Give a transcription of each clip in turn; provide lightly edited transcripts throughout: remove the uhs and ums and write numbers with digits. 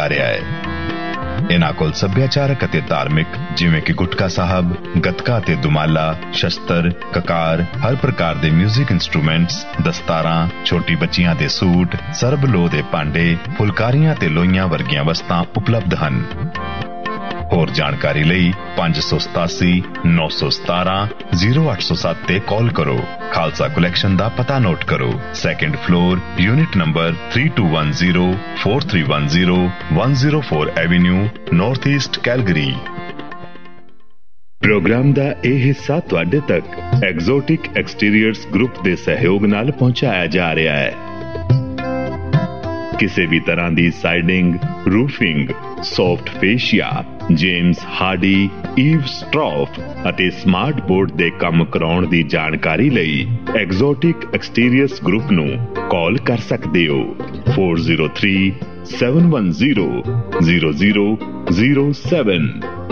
रहा है। इन्हां कोल सभ्याचारक अते धार्मिक जिवें कि गुटका साहब, गतका ते दुमाला, शस्त्र, ककार, हर प्रकार दे म्यूजिक इंस्ट्रूमेंट्स, दस्तारां, छोटी बच्चियां दे सूट, सरबलो दे भांडे, फुलकारियां ते लोइयां वर्गियां वस्तां उपलब्ध हन। होर जानकारी लई 587 917 0807 ते कॉल करो। खालसा कलैक्शन दा पता नोट करो। 2nd floor, unit number 3210 4310 104 Avenue, north east Calgary. Programme दा ए हिस्सा तुहाडे तक एग्जोटिक एक्सटीरियर्स ग्रुप दे सहयोग नाल पहुंचाया जा रहा है। किसी भी तरह की siding, roofing, soft fascia, James Hardy, ewe स्ट्रॉफ ਅਤੇ स्मार्ट बोर्ड ਦੇ ਕੰਮ ਕਰਾਉਣ ਦੀ ਜਾਣਕਾਰੀ ਲਈ ਐਗਜ਼ੋਟਿਕ ਐਕਸਟੀਰੀਅਰਸ ਗਰੁੱਪ ਨੂੰ ਕਾਲ ਕਰ ਸਕਦੇ ਹੋ 403-710-0007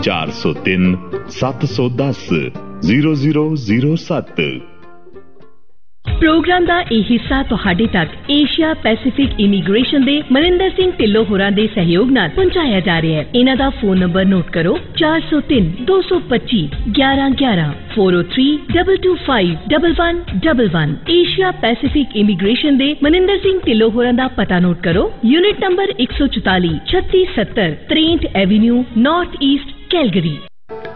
403-710-0007। प्रोग्राम का यह हिस्सा तुहाडे तक एशिया पैसिफिक इमीग्रेशन दे मनिंदर सिंह ढिल्लों होरां दे सहयोग नाल पहुंचाया जा रहा है। इन्हां दा फोन नंबर नोट करो 403 225 1111 403 225 1111। एशिया पैसिफिक इमीग्रेशन दे मनिंदर सिंह ढिल्लों होरां दा पता नोट करो। Unit number 144 3670 63 Avenue, north east Calgary.